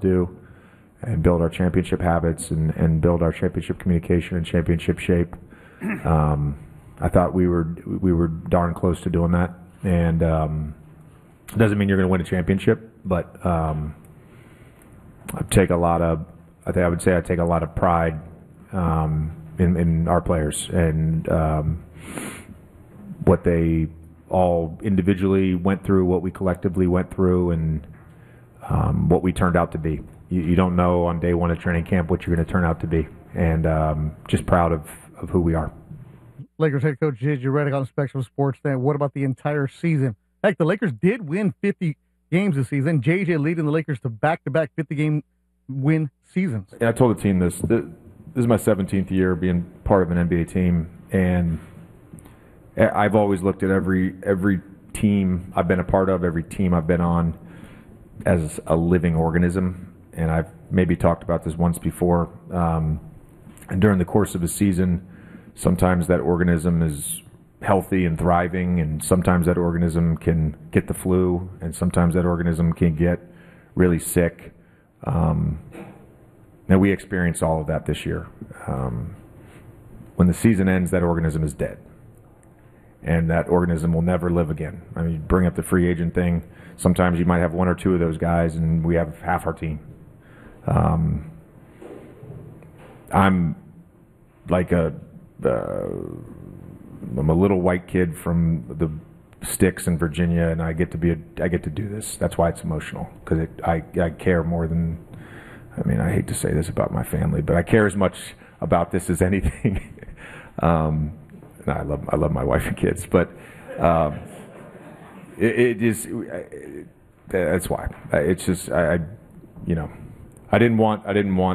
do and build our championship habits and build our championship communication and championship shape. I thought we were darn close to doing that, and it doesn't mean you're going to win a championship, but I take a lot of pride in our players and what they all individually went through, what we collectively went through, and what we turned out to be. You don't know on day one of training camp what you're going to turn out to be, and just proud of who we are. Lakers head coach J.J. Redick on Spectrum Sports. Then what about the entire season? Heck, the Lakers did win 50 games this season. J.J. leading the Lakers to back-to-back 50-game win seasons. Yeah, I told the team this. This is my 17th year being part of an NBA team, and I've always looked at every team I've been a part of, every team I've been on, as a living organism. And I've maybe talked about this once before. And during the course of a season, sometimes that organism is healthy and thriving, and sometimes that organism can get the flu, and sometimes that organism can get really sick. Now, we experienced all of that this year. When the season ends, that organism is dead. And that organism will never live again. I mean, bring up the free agent thing. Sometimes you might have one or two of those guys, and we have half our team. I'm like I'm a little white kid from the sticks in Virginia, and I get to do this. That's why it's emotional, because I care more than. I mean, I hate to say this about my family, but I care as much about this as anything. And I love my wife and kids, but it is. That's why. It's just I didn't want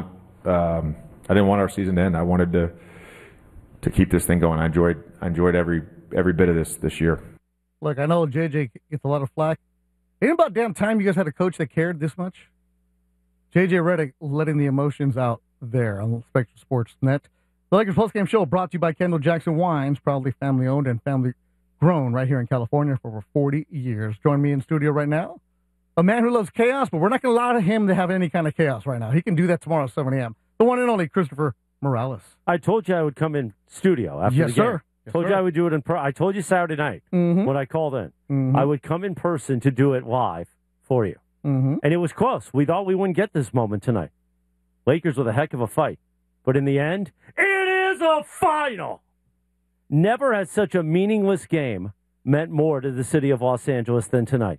our season to end. I wanted to keep this thing going. I enjoyed every bit of this year. Look, I know JJ gets a lot of flack. Ain't about damn time you guys had a coach that cared this much. JJ Redick letting the emotions out there on Spectrum Sports Net. The Lakers postgame show brought to you by Kendall Jackson Wines, proudly family owned and family grown right here in California for over 40 years. Join me in studio right now, a man who loves chaos, but we're not going to allow him to have any kind of chaos right now. He can do that tomorrow at 7 a.m. The one and only Christopher Morales. I told you I would come in studio after the game. Sir. Yes, told sir. you I would do it in I told you Saturday night when I called in. I would come in person to do it live for you. And it was close. We thought we wouldn't get this moment tonight. Lakers with a heck of a fight. But in the end, it is a final. Never has such a meaningless game meant more to the city of Los Angeles than tonight.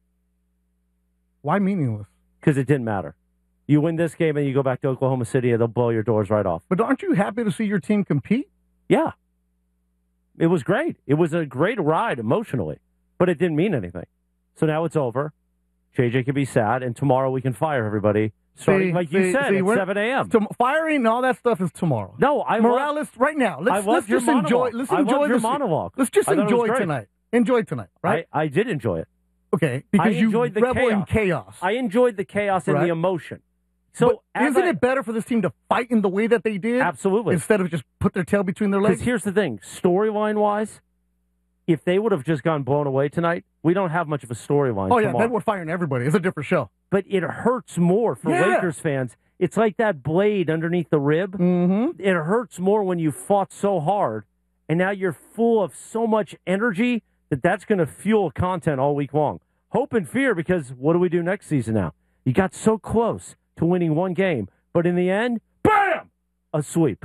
Why meaningless? Because it didn't matter. You win this game and you go back to Oklahoma City and they'll blow your doors right off. But aren't you happy to see your team compete? Yeah. It was great. It was a great ride emotionally, but it didn't mean anything. So now it's over. JJ can be sad, and tomorrow we can fire everybody, starting, like you said, at 7 a.m. Firing and all that stuff is tomorrow. No, Morales, right now. Let's just enjoy. Let's enjoy your monologue. Let's just enjoy tonight. Enjoy tonight, right? I did enjoy it. Okay, because you enjoyed the revel chaos. in chaos. I enjoyed the chaos and the emotion. So isn't it better for this team to fight in the way that they did? Absolutely. Instead of just put their tail between their legs? Because here's the thing, storyline-wise, if they would have just gone blown away tonight, we don't have much of a storyline. Oh, yeah, then we're firing everybody. It's a different show. But it hurts more for Lakers fans. It's like that blade underneath the rib. It hurts more when you fought so hard, and now you're full of so much energy that's going to fuel content all week long. Hope and fear, because what do we do next season now? You got so close to winning one game, but in the end, bam, a sweep.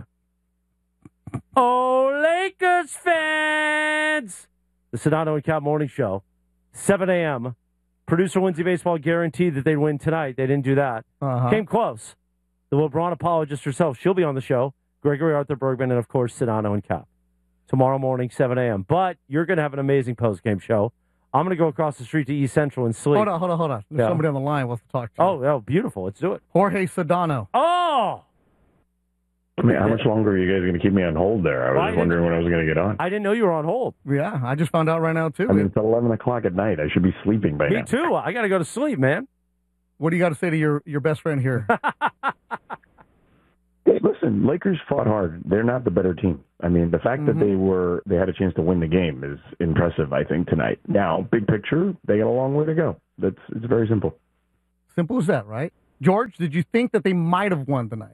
Oh, Lakers fans! The Sedano and Cap Morning Show, 7 a.m. Producer Lindsay Baseball guaranteed that they'd win tonight. They didn't do that. Came close. The LeBron apologist herself, she'll be on the show. Gregory Arthur Bergman, and, of course, Sedano and Cap. Tomorrow morning, 7 a.m. But you're going to have an amazing post-game show. I'm going to go across the street to East Central and sleep. Hold on. There's somebody on the line we'll have to talk to. Oh, beautiful. Let's do it. Jorge Sedano. Oh! I mean, how much longer are you guys going to keep me on hold there? I was just wondering when I was going to get on. I didn't know you were on hold. Yeah, I just found out right now, too. I mean, it's 11 o'clock at night. I should be sleeping by now. Me too. I got to go to sleep, man. What do you got to say to your best friend here? Hey, listen, Lakers fought hard. They're not the better team. I mean, the fact that they had a chance to win the game is impressive, I think, tonight. Now, big picture, they got a long way to go. It's very simple. Simple as that, right? George, did you think that they might have won tonight?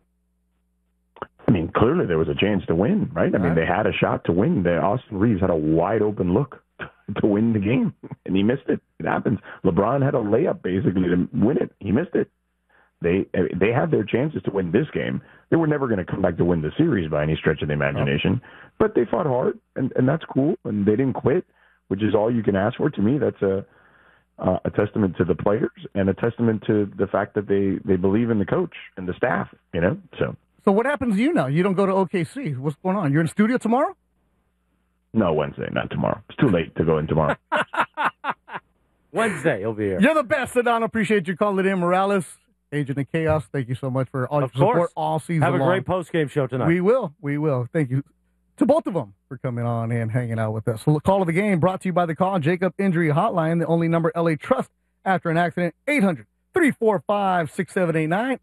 I mean, clearly there was a chance to win, right? I mean, they had a shot to win. Austin Reeves had a wide open look to win the game, and he missed it. It happens. LeBron had a layup basically to win it. He missed it. They had their chances to win this game. They were never going to come back to win the series by any stretch of the imagination, but they fought hard, and that's cool, and they didn't quit, which is all you can ask for. To me, that's a testament to the players and a testament to the fact that they believe in the coach and the staff, So what happens to you now? You don't go to OKC. What's going on? You're in studio tomorrow? No, Wednesday, not tomorrow. It's too late to go in tomorrow. Wednesday, he'll be here. You're the best, Sedano. Appreciate you calling in, Morales, Agent of Chaos. Thank you so much for all your support all season long. Have a great post-game show tonight. We will. Thank you to both of them for coming on and hanging out with us. So, Call of the Game brought to you by the Call Jacob Injury Hotline, the only number LA Trust after an accident, 800-345-6789,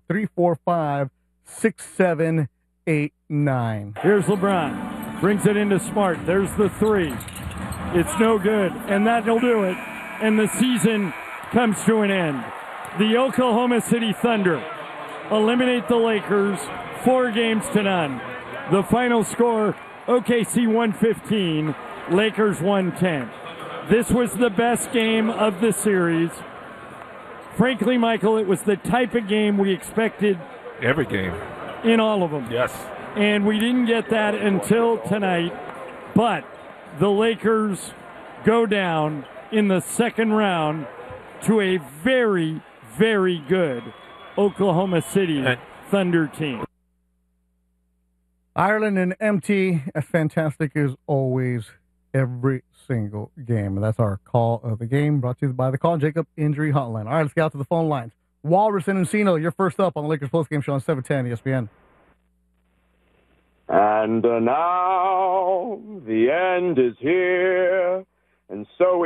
800-345-6789. Here's LeBron. Brings it into Smart. There's the three. It's no good, and that'll do it. And the season comes to an end. The Oklahoma City Thunder eliminate the Lakers 4-0. The final score, OKC 115, Lakers 110. This was the best game of the series. Frankly, Michael, it was the type of game we expected. Every game. In all of them. Yes. And we didn't get that until tonight. But the Lakers go down in the second round to a very, very good Oklahoma City Thunder team. Ireland and MT, as fantastic as always, every single game. And that's our Call of the Game, brought to you by the Call Jacob Injury Hotline. All right, let's get out to the phone lines. Walrus and Encino, you're first up on the Lakers postgame show on 710 ESPN. And now the end is here, and so